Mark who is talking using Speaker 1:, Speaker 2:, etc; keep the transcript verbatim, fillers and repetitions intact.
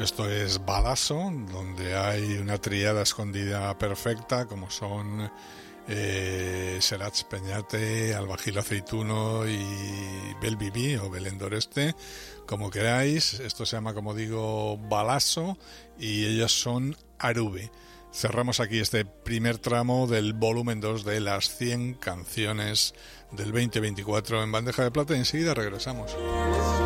Speaker 1: Esto es Balasso, donde hay una tríada escondida perfecta, como son eh, Serats Peñate, Albajil Aceituno y Belviví o Belén d'Oreste, como queráis. Esto se llama, como digo, Balasso, y ellos son Arube. Cerramos aquí este primer tramo del volumen dos de las cien canciones del veinte veinticuatro en Bandeja de Plata, y enseguida regresamos.